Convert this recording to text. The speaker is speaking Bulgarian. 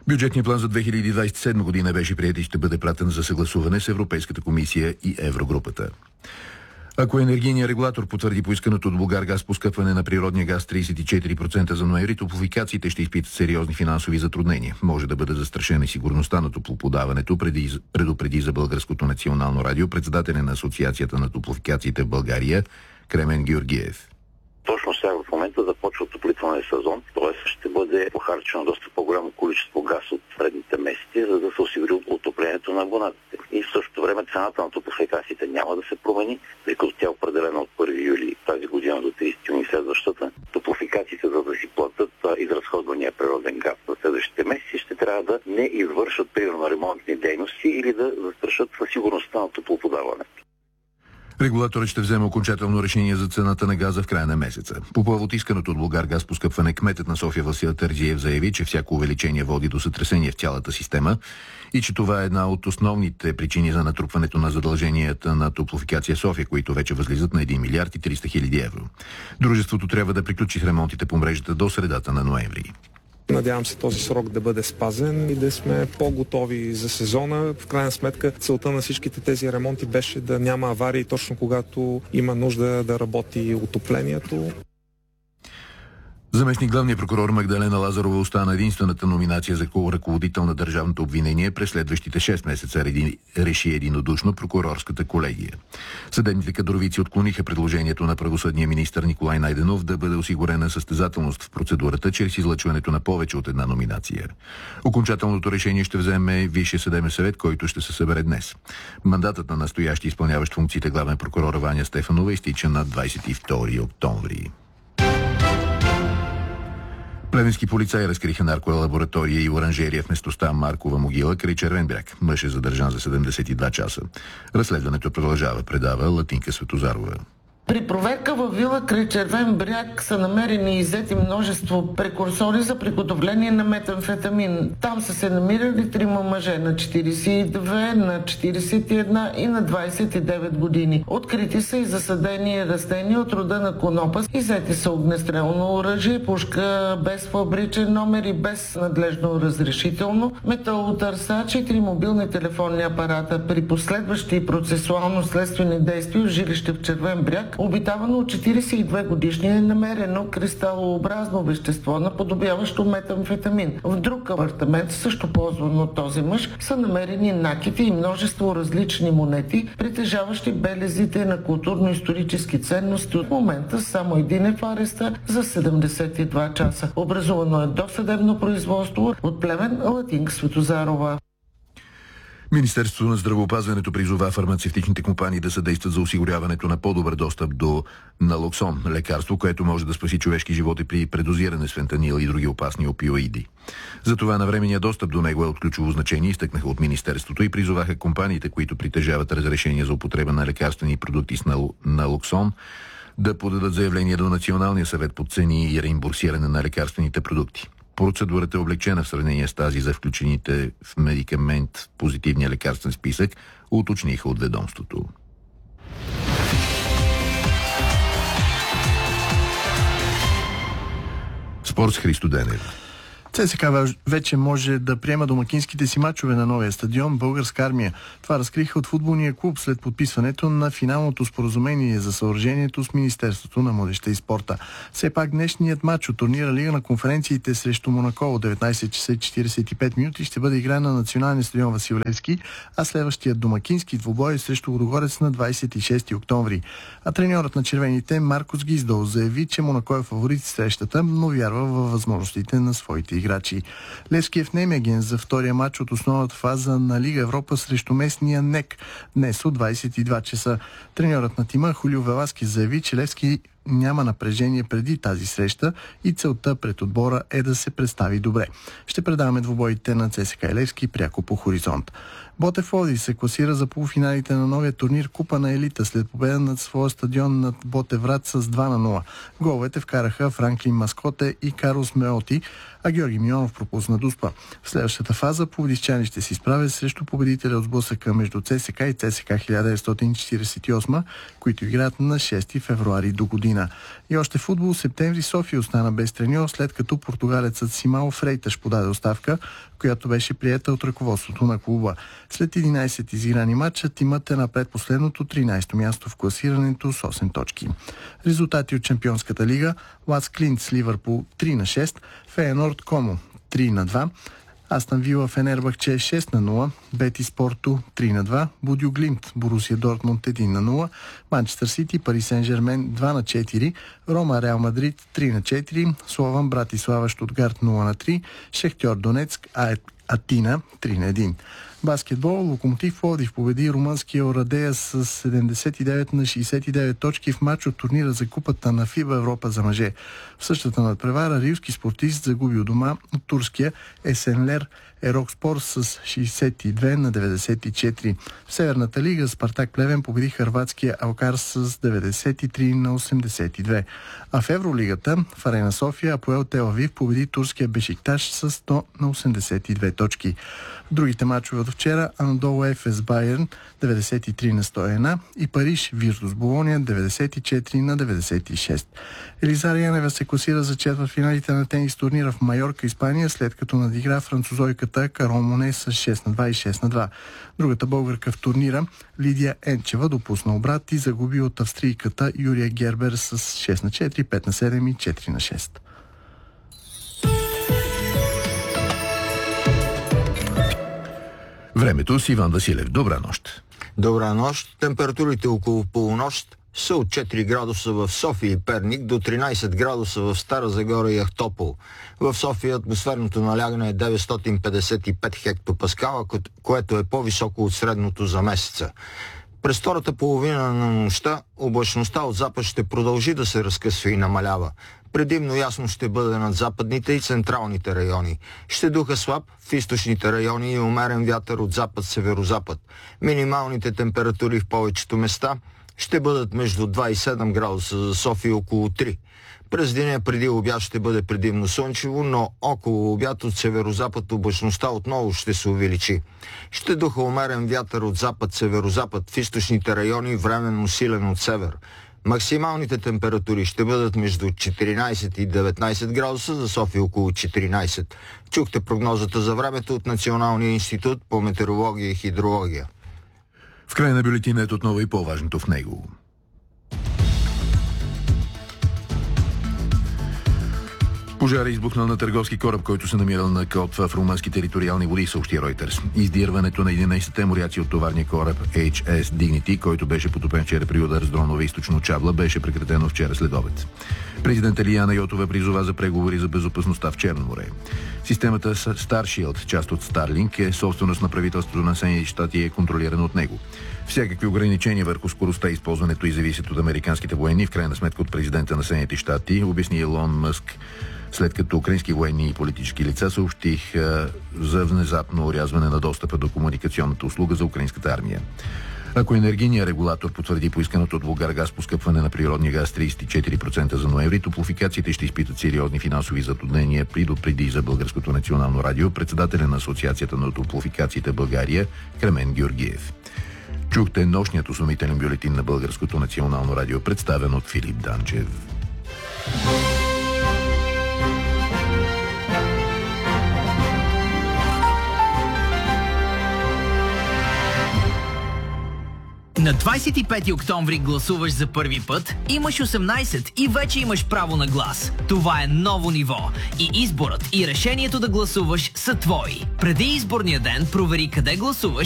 Бюджетният план за 2027 година беше приет и ще бъде пратен за съгласуване с Европейската комисия и Еврогрупата. Ако енергийният регулатор потвърди поисканото от Булгаргаз поскъпване на природния газ 34% за ноември, топлофикациите ще изпитат сериозни финансови затруднения. Може да бъде застрашена и сигурността на топлоподаването, предупреди за Българското национално радио председателя на Асоциацията на топлофикациите в България Кремен Георгиев. Точно сега в момента започва отоплителния сезон, т.е. ще бъде похарчено доста по-голямо количество газ от предните месеци, за да се осигури отоплението на абонатите. И в същото време цената на топлофикациите няма да се промени, тъй като тя е определена от 1 юли тази година до 30 юни следващата. Топлофикациите, за да си платят изразходвания природен газ за следващите месеци, ще трябва да не извършат примерно ремонтни дейности или да застрашат със сигурността на топлоподаването. Регулаторът ще вземе окончателно решение за цената на газа в края на месеца. По повод исканото от Булгаргаз поскъпване, кметът на София Васил Терзиев заяви, че всяко увеличение води до сътресение в цялата система и че това е една от основните причини за натрупването на задълженията на Топлофикация София, които вече възлизат на 1 милиард и 300 хиляди евро. Дружеството трябва да приключи с ремонтите по мрежата до средата на ноември. Надявам се този срок да бъде спазен и да сме по-готови за сезона. В крайна сметка целта на всичките тези ремонти беше да няма аварии точно когато има нужда да работи отоплението. Заместник главния прокурор Магдалена Лазарова остана единствената номинация за ръководител на държавното обвинение през следващите 6 месеца, реши единодушно прокурорската колегия. Съдебните кадровици отклониха предложението на правосъдния министър Николай Найденов да бъде осигурена състезателност в процедурата чрез излъчването на повече от една номинация. Окончателното решение ще вземе Висшия съдебен съвет, който ще се събере днес. Мандатът на настоящи изпълняващ функциите главен прокурор Ваня Стефанова изтича на 22 октомври. Плевенски полицаи разкриха нарколаборатория и оранжерия в местността Маркова могила край Червен бряг. Мъж е задържан за 72 часа. Разследването продължава, предава Латинка Светозарова. При проверка във вила край Червен бряг са намерени и иззети множество прекурсори за приготовление на метамфетамин. Там са се намирали 3 мъже на 42, на 41 и на 29 години. Открити са и засадени растения от рода на конопа. Иззети са огнестрелно оръжие, пушка без фабричен номер и без надлежно разрешително, металотърсач и 3 мобилни телефонни апарата. При последващи процесуално-следствени действия в жилище в Червен бряг, обитавано от 42 годишни, е намерено кристалообразно вещество, наподобяващо метамфетамин. В друг апартамент, също ползван от този мъж, са намерени накити и множество различни монети, притежаващи белезите на културно-исторически ценности. От момента само един е в ареста за 72 часа. Образувано е досъдебно производство. От Плевен, Латинка Светозарова. Министерството на здравеопазването призова фармацевтичните компании да съдействат за осигуряването на по-добър достъп до налоксон, лекарство, което може да спаси човешки животи при предозиране с фентанил и други опасни опиоиди. Затова навременният достъп до него е от ключово значение, изтъкнаха от Министерството и призоваха компаниите, които притежават разрешение за употреба на лекарствени продукти с налоксон, да подадат заявление до Националния съвет по цени и реимбурсиране на лекарствените продукти. Процедурата е облегчена в сравнение с тази за включените в медикамент в позитивния лекарствен списък, уточниха от ведомството. Спорт с Христо Денев. ЦСКА вече може да приема домакинските си мачове на новия стадион Българска армия. Това разкриха от футболния клуб след подписването на финалното споразумение за съоръжението с Министерството на младежта и спорта. Все пак днешният мач от турнира Лига на конференциите срещу Монако от 19 часа 45 минути ще бъде игран на националния стадион Васил Левски, а следващият домакински двубой срещу Лудогорец на 26 октомври. А треньорът на червените Маркос Гиздол заяви, че Монако е фаворит в срещата, но вярва във възможностите на своите играчи. Левски е в Немеген за втория матч от основната фаза на Лига Европа срещу местния НЕК днес от 22 часа. Треньорът на тима Хулио Веласки заяви, че Левски няма напрежение преди тази среща и целта пред отбора е да се представи добре. Ще предаваме двубоите на ЦСКА и Левски пряко по Хоризонт. Ботев Пловдив се класира за полуфиналите на новия турнир Купа на елита след победа над своя стадион над Ботевград с 2-0. Головете вкараха Франклин Маскоте и Карлос Меоти, а Георги Милонов пропусна дуспа. В следващата фаза пловдивчани ще се изправят срещу победителя от сблъсъка между ЦСКА и ЦСКА 1948, които играят на 6 февруари до година. година. И още футбол, септември София остана без треньор, след като португалецът Симао Фрейташ подаде оставка, която беше приета от ръководството на клуба. След 11 изиграни матча, тимът е на предпоследното 13-то място в класирането с 8 точки. Резултати от Шампионската лига: Лац Клинт с Ливърпул 3-6, Фейенорд Комо 3-2, Астън Вила Фенербахче 6-0, Бетис Порто 3-2, Будю Глимт Борусия Дортмунд 1-0, Манчестър Сити Пари Сен-Жермен 2-4, Рома Реал Мадрид 3-4, Слован Братислава Щутгарт 0-3, Шехтьор Донецк Атина 3-1. Баскетбол, Локомотив Пловдив победи румънския Орадея с 79-69 точки в матч от турнира за купата на ФИБА Европа за мъже. В същата надпревара рилски спортист загуби у дома от турския Есенлер Ерокспор с 62-94. В Северната лига Спартак Плевен победи хърватския Алкар с 93-82. А в Евролигата в Арена София Апоел Тел Авив победи турския Бешикташ с 100-82 точки. В другите мачове от вчера Анадолу Ефес Байерн 93-101 и Париж Виртус Болония 94-96. Елизар Янева се класира за четвъртфиналите на тенис турнира в Майорка, Испания, след като надигра французойката Карол Моне с 6-2 и 6-2. Другата българка в турнира, Лидия Енчева, допусна обрат и загуби от австрийката Юрия Гербер с 6-4, 5-7 и 4-6. Времето с Иван Василев. Добра нощ. Добра нощ. Температурите около полунощ са от 4 градуса в София и Перник до 13 градуса в Стара Загора и Ахтопол. В София атмосферното налягане е 955 хектопаскала, което е по-високо от средното за месеца. През втората половина на нощта облачността от запад ще продължи да се разкъсва и намалява. Предимно ясно ще бъде над западните и централните райони. Ще духа слаб в източните райони и умерен вятър от запад-северозапад. Минималните температури в повечето места ще бъдат между 2 и 7 градуса, за София около 3. През деня преди обяд ще бъде предимно слънчево, но около обяд от северозапад облачността отново ще се увеличи. Ще духа умерен вятър от запад-северозапад в източните райони, временно силен от север. Максималните температури ще бъдат между 14 и 19 градуса, за София около 14. Чухте прогнозата за времето от Националния институт по метеорология и хидрология. В края на бюлетинът отново и по-важното в него. Пожар е избухнал на търговски кораб, който се намирал на код в румънски териториални води, съобщи Reuters. Издирването на 11-те моряци от товарния кораб HS Dignity, който беше потопен вчера при удар с дронове източно Чабла, беше прекратено вчера след обед. Президент Илияна Йотова призова за преговори за безопасността в Черно море. Системата Starshield, част от Starlink, е собственост на правителството на Съединените щати и е контролирана от него. Всякакви ограничения върху скоростта и използването и зависят от американските военни, в крайна сметка от президента на Съединените щати, обясни Илон Мъск, след като украински военни и политически лица съобщиха за внезапно орязване на достъпа до комуникационната услуга за украинската армия. Ако енергийният регулатор потвърди поисканото от Булгаргаз поскъпване на природния газ 34% за ноември, топлофикациите ще изпитат сериозни финансови затруднения, предупреди за Българското национално радио председателя на Асоциацията на топлофикациите България Кремен Георгиев. Чухте нощният осъмителен бюлетин на Българското национално радио, представен от Филип Данчев. На 25 октомври гласуваш за първи път, имаш 18 и вече имаш право на глас. Това е ново ниво и изборът и решението да гласуваш са твои. Преди изборния ден провери къде гласуваш